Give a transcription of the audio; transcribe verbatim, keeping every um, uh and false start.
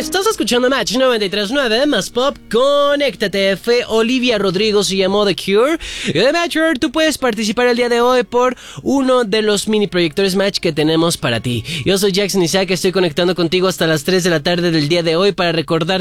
Estás escuchando Match noventa y tres punto nueve, más pop, conéctate. Fue Olivia Rodrigo, se llamó The Cure. Y de Matcher, tú puedes participar el día de hoy por uno de los mini proyectores Match que tenemos para ti. Yo soy Jackson Isaac, estoy conectando contigo hasta las tres de la tarde del día de hoy para recordar